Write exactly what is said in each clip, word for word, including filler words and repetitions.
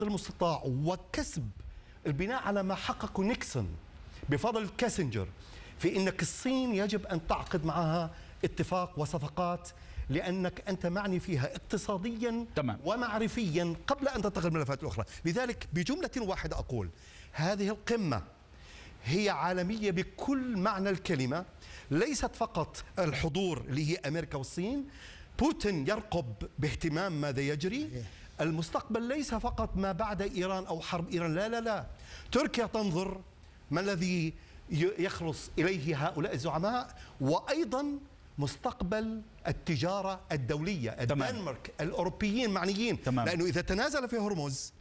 المستطاع وكسب البناء على ما حققه نيكسون بفضل كيسنجر في أنك الصين يجب أن تعقد معها اتفاق وصفقات، لأنك أنت معني فيها اقتصاديا تمام. ومعرفيا قبل أن تنتقل الملفات الأخرى. لذلك بجملة واحدة أقول هذه القمة هي عالمية بكل معنى الكلمة، ليست فقط الحضور اللي هي أمريكا والصين. بوتين يرقب باهتمام ماذا يجري. المستقبل ليس فقط ما بعد إيران أو حرب إيران، لا لا لا، تركيا تنظر ما الذي يخلص إليه هؤلاء الزعماء، وأيضا مستقبل التجارة الدولية. الدنمارك الأوروبيين معنيين، تمام. لأنه إذا تنازل في هرمز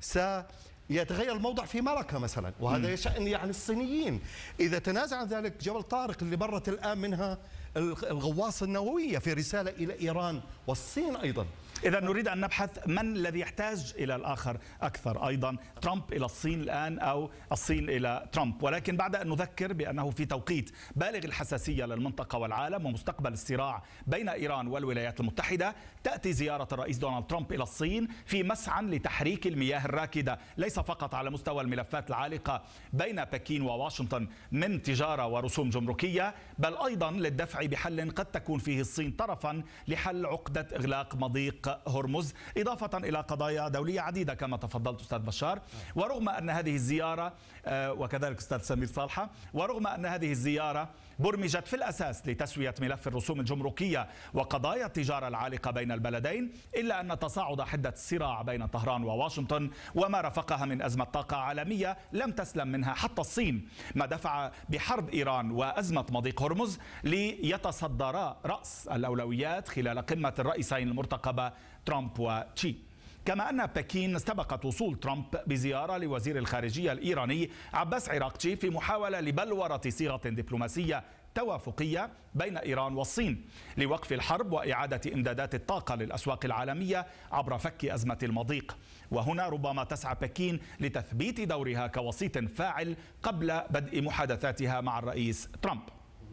سيتغير الموضع في ملكة مثلا، وهذا يشأن يعني الصينيين. إذا تنازل عن ذلك جبل طارق اللي مرت الآن منها الغواصة النووية في رسالة إلى إيران والصين أيضا. إذا نريد أن نبحث من الذي يحتاج إلى الآخر أكثر، أيضا ترامب إلى الصين الآن أو الصين إلى ترامب، ولكن بعد أن نذكر بأنه في توقيت بالغ الحساسية للمنطقة والعالم ومستقبل الصراع بين إيران والولايات المتحدة، تأتي زيارة الرئيس دونالد ترامب إلى الصين في مسعى لتحريك المياه الراكدة، ليس فقط على مستوى الملفات العالقة بين بكين وواشنطن من تجارة ورسوم جمركية، بل أيضا للدفع بحل قد تكون فيه الصين طرفا لحل عقدة إغلاق مضيق هرمز، إضافة إلى قضايا دولية عديدة كما تفضلت أستاذ بشار. ورغم أن هذه الزيارة وكذلك أستاذ سمير صالحة، ورغم أن هذه الزيارة برمجت في الأساس لتسوية ملف الرسوم الجمركية وقضايا التجارة العالقة بين البلدين، إلا أن تصاعد حدة الصراع بين طهران وواشنطن وما رافقها من أزمة طاقة عالمية لم تسلم منها حتى الصين، ما دفع بحرب إيران وأزمة مضيق هرمز ليتصدرا رأس الأولويات خلال قمة الرئيسين المرتقبة ترامب وتشي. كما أن بكين استبقت وصول ترامب بزيارة لوزير الخارجية الإيراني عباس عراقجي في محاولة لبلورة صيغة دبلوماسية توافقية بين إيران والصين لوقف الحرب وإعادة إمدادات الطاقة للأسواق العالمية عبر فك أزمة المضيق. وهنا ربما تسعى بكين لتثبيت دورها كوسيط فاعل قبل بدء محادثاتها مع الرئيس ترامب.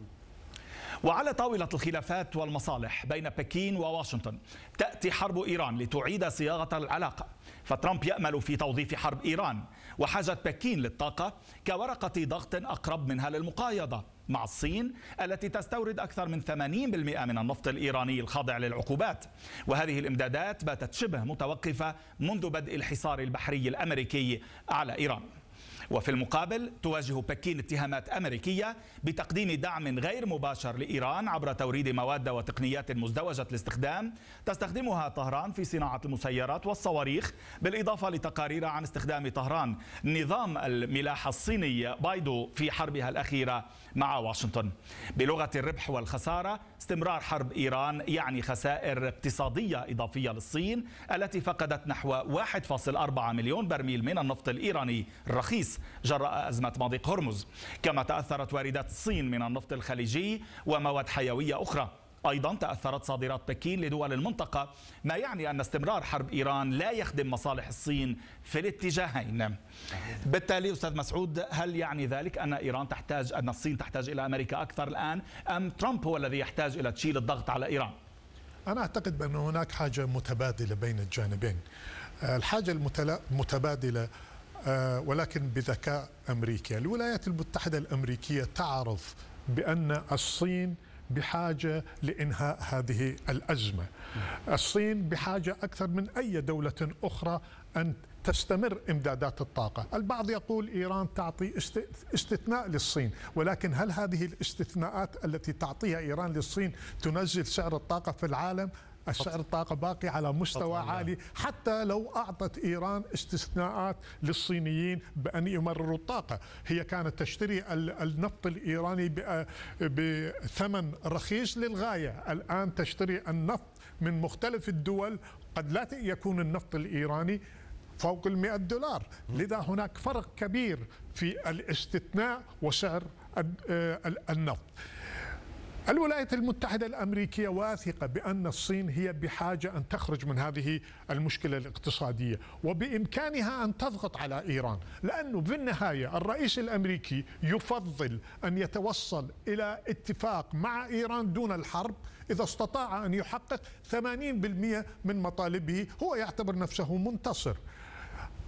وعلى طاولة الخلافات والمصالح بين بكين وواشنطن تأتي حرب إيران لتعيد صياغة العلاقة، فترامب يأمل في توظيف حرب إيران وحاجة بكين للطاقة كورقة ضغط أقرب منها للمقايضة مع الصين التي تستورد أكثر من ثمانين بالمئة من النفط الإيراني الخاضع للعقوبات، وهذه الإمدادات باتت شبه متوقفة منذ بدء الحصار البحري الأمريكي على إيران. وفي المقابل تواجه بكين اتهامات أمريكية بتقديم دعم غير مباشر لإيران عبر توريد مواد وتقنيات مزدوجة الاستخدام تستخدمها طهران في صناعة المسيرات والصواريخ، بالإضافة لتقارير عن استخدام طهران نظام الملاحة الصيني بايدو في حربها الأخيرة مع واشنطن. بلغة الربح والخسارة، استمرار حرب إيران يعني خسائر اقتصادية إضافية للصين التي فقدت نحو واحد فاصل أربعة مليون برميل من النفط الإيراني الرخيص جراء أزمة مضيق هرمز. كما تأثرت واردات الصين من النفط الخليجي ومواد حيوية أخرى. أيضا تأثرت صادرات بكين لدول المنطقة، ما يعني أن استمرار حرب إيران لا يخدم مصالح الصين في الاتجاهين. بالتالي أستاذ مسعود، هل يعني ذلك أن إيران تحتاج أن الصين تحتاج إلى أمريكا أكثر الآن، أم ترامب هو الذي يحتاج إلى تشيل الضغط على إيران؟ أنا أعتقد بأن هناك حاجة متبادلة بين الجانبين. الحاجة المتبادلة ولكن بذكاء أمريكي. الولايات المتحدة الأمريكية تعرف بأن الصين بحاجة لإنهاء هذه الأزمة. الصين بحاجة أكثر من أي دولة أخرى أن تستمر إمدادات الطاقة. البعض يقول إيران تعطي استثناء للصين، ولكن هل هذه الاستثناءات التي تعطيها إيران للصين تنزل سعر الطاقة في العالم؟ السعر الطاقة باقي على مستوى عالي، حتى لو أعطت إيران استثناءات للصينيين بأن يمرروا الطاقة. هي كانت تشتري النفط الإيراني بثمن رخيص للغاية، الآن تشتري النفط من مختلف الدول، قد لا يكون النفط الإيراني فوق المئة دولار. لذا هناك فرق كبير في الاستثناء وسعر النفط. الولايات المتحدة الأمريكية واثقة بأن الصين هي بحاجة أن تخرج من هذه المشكلة الاقتصادية، وبإمكانها أن تضغط على إيران، لأنه في النهاية الرئيس الأمريكي يفضل أن يتوصل إلى اتفاق مع إيران دون الحرب. إذا استطاع أن يحقق ثمانين بالمئة من مطالبه هو يعتبر نفسه منتصر.